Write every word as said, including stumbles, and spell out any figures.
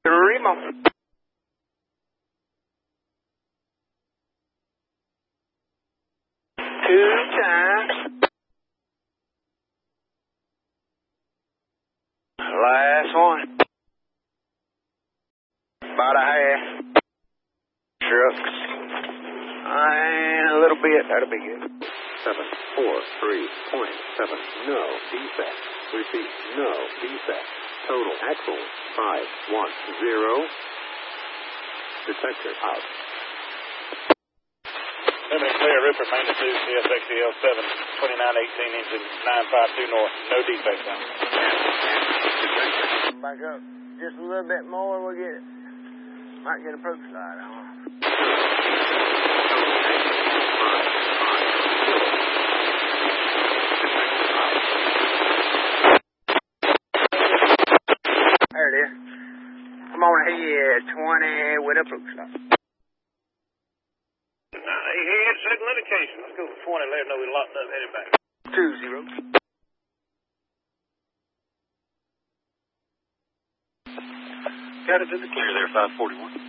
Three more. Two times. Last one. About a half. Trucks. And a little bit. That'll be good. Seven, four, three, point seven. No defect. Repeat. No defect. Total axle. Five, one, zero. Detector out. Seven clear, Ripper, maintenance two, C S X E L seven, twenty-nine eighteen, engine nine five two north, no defects now. Back up just a little bit more, we'll get, might get approach light on. There it is. Come on ahead, twenty with approach light. He had second indication. Let's go for twenty. Let him know we locked up, headed back. Two zero. Got it to the clear there, five forty-one.